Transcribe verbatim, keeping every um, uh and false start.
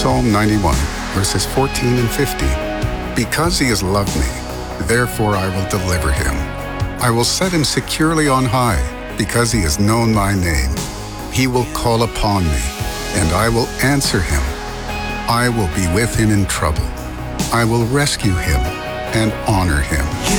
Psalm ninety-one, verses fourteen and fifteen. Because he has loved me, therefore I will deliver him. I will set him securely on high, because he has known my name. He will call upon me, and I will answer him. I will be with him in trouble. I will rescue him and honor him.